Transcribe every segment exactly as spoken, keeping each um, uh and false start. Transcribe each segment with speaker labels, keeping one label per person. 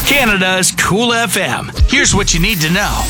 Speaker 1: Canada's Cool F M. Here's what you need to know.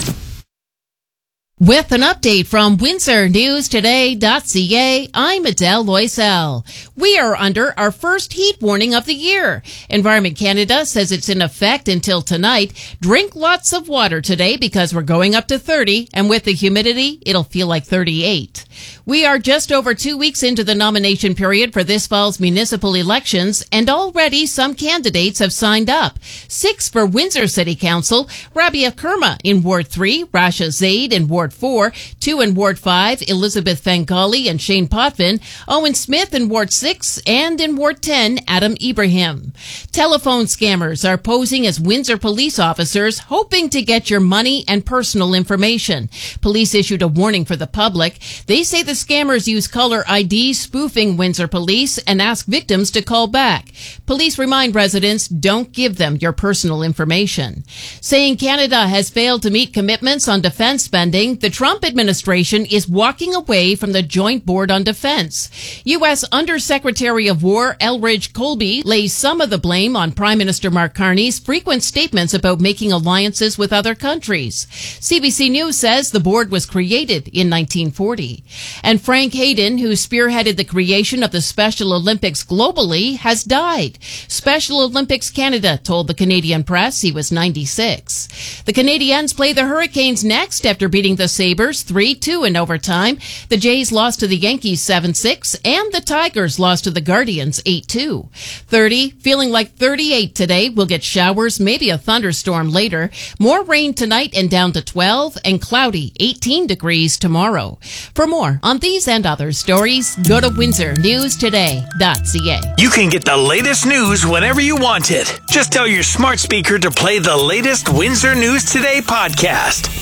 Speaker 2: With an update from Windsor News Today dot C A, I'm Adele Loisel. We are under our first heat warning of the year. Environment Canada says it's in effect until tonight. Drink lots of water today because we're going up to thirty, and with the humidity, it'll feel like thirty-eight. We are just over two weeks into the nomination period for this fall's municipal elections, and already some candidates have signed up. Six for Windsor City Council: Rabia Kerma in Ward three, Rasha Zaid in Ward four, two in Ward five, Elizabeth Fangali and Shane Potvin, Owen Smith in Ward six, and in Ward ten, Adam Ibrahim. Telephone scammers are posing as Windsor police officers, hoping to get your money and personal information. Police issued a warning for the public. They say the scammers use caller I D spoofing Windsor police and ask victims to call back. Police remind residents, don't give them your personal information. Saying Canada has failed to meet commitments on defense spending, the Trump administration is walking away from the Joint Board on Defense. U S Undersecretary of War Elridge Colby lays some of the blame on Prime Minister Mark Carney's frequent statements about making alliances with other countries. C B C News says the board was created in nineteen forty. And Frank Hayden, who spearheaded the creation of the Special Olympics globally, has died. Special Olympics Canada told the Canadian press he was ninety-six. The Canadiens play the Hurricanes next after beating the Sabres three two in overtime. The Jays lost to the Yankees seven six, and the Tigers lost to the Guardians eight two. thirty, feeling like thirty-eight today. We'll get showers, maybe a thunderstorm later. More rain tonight and down to twelve, and cloudy eighteen degrees tomorrow. For more on these and other stories, go to Windsor News Today dot C A.
Speaker 1: You can get the latest news whenever you want it. Just tell your smart speaker to play the latest Windsor News Today podcast.